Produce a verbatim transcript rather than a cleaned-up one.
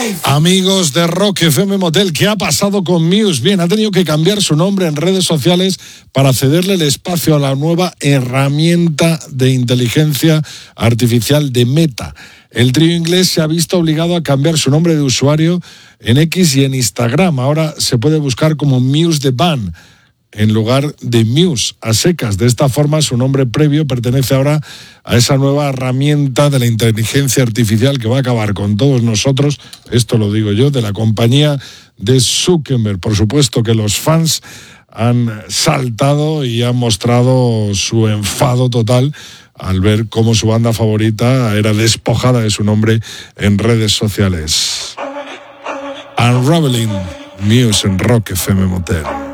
Amigos de Rock F M Motel, ¿qué ha pasado con Muse? Bien, ha tenido que cambiar su nombre en redes sociales para cederle el espacio a la nueva herramienta de inteligencia artificial de Meta. El trío inglés se ha visto obligado a cambiar su nombre de usuario en X y en Instagram. Ahora se puede buscar como Muse The Band en lugar de Muse, a secas. De esta forma, su nombre previo pertenece ahora a esa nueva herramienta de la inteligencia artificial que va a acabar con todos nosotros, esto lo digo yo, de la compañía de Zuckerberg. Por supuesto que los fans han saltado y han mostrado su enfado total al ver cómo su banda favorita era despojada de su nombre en redes sociales. Unraveling, Muse en Rock F M Motel.